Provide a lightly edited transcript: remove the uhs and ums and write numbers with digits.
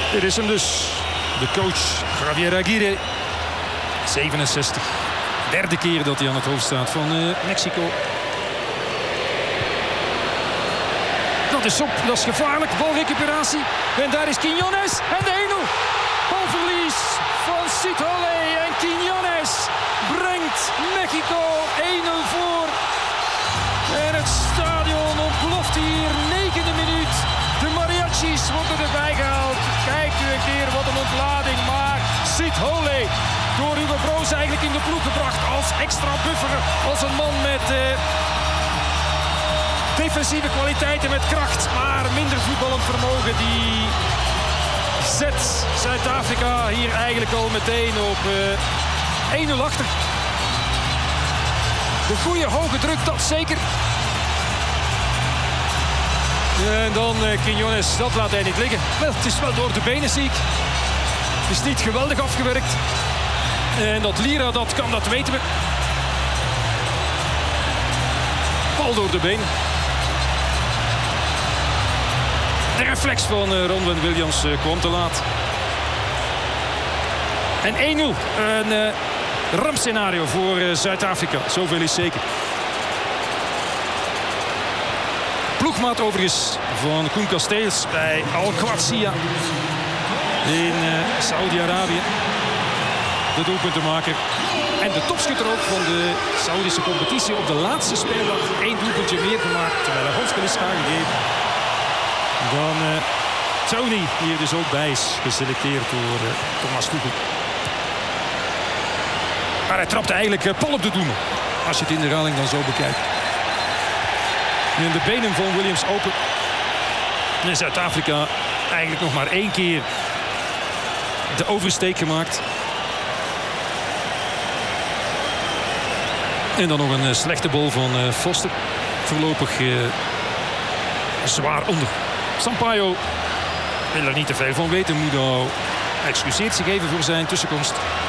Dit is hem dus. De coach Javier Aguirre. 67. Derde keer dat hij aan het hoofd staat van Mexico. Dat is op, dat is gevaarlijk. Balrecuperatie. En daar is Quiñones. En de 1-0. Balverlies van Sithole. En Quiñones brengt Mexico 1-0 voor. En het stadion ontploft hier. 9e minuut. De mariachis worden erbij gehaald. Kijkt u een keer wat een ontlading. Maar Sithole door Hugo Broos eigenlijk in de ploeg gebracht. Als extra buffer. Als een man met defensieve kwaliteiten, met kracht. Maar minder voetballend vermogen. Die zet Zuid-Afrika hier eigenlijk al meteen op 1-0 achter. De goede hoge druk, dat zeker. En dan Quiñones, dat laat hij niet liggen. Wel, het is wel door de benen, zie ik. Het is niet geweldig afgewerkt. En dat Lira dat kan, dat weten we. Bal door de benen. De reflex van Ronwen Williams kwam te laat. En 1-0. Een rampscenario voor Zuid-Afrika. Zoveel is zeker. Ploegmaat overigens van Koen Casteels bij Al Qadsiya in Saudi-Arabië. De doelpuntenmaker. En de topschutter ook van de Saoedische competitie. Op de laatste speeldag 1 doelpuntje meer gemaakt. Terwijl er handschoen is aangegeven. Dan Tony, die er dus ook bij is, geselecteerd door Thomas Tuchel. Maar hij trapte eigenlijk pal op de doelman. Als je het in de herhaling dan zo bekijkt. En de benen van Williams open. En Zuid-Afrika eigenlijk nog maar 1 keer de oversteek gemaakt. En dan nog een slechte bal van Foster. Voorlopig zwaar onder. Sampaio wil er niet te veel van weten. Mudo excuseert zich even voor zijn tussenkomst.